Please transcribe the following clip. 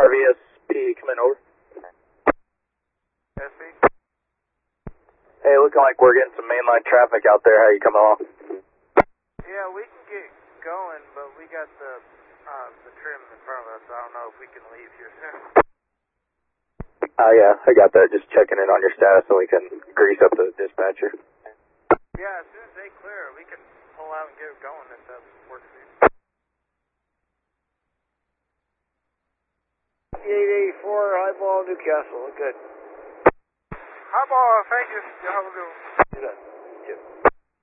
WSP coming over. SP? Hey, looking like we're getting some mainline traffic out there. How you coming along? Yeah, we can get going, but we got the trim in front of us. I don't know if we can leave here soon. Yeah, I got that. Just checking in on your status so we can grease up the dispatcher. Yeah, as soon as they clear, we can pull out and get going if that works for you. 884 Highball, Newcastle. Good. Highball, thank you. Y'all have a good one. Do that.